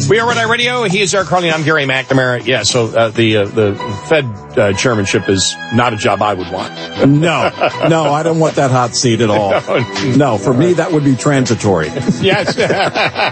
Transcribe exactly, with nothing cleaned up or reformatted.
We are Red Eye Radio. He is Eric Carly. I'm Gary McNamara. Yeah, so uh, the uh, the Fed uh, chairmanship is not a job I would want. No, no, I don't want that hot seat at all. No, no for me, that would be transitory. Yes.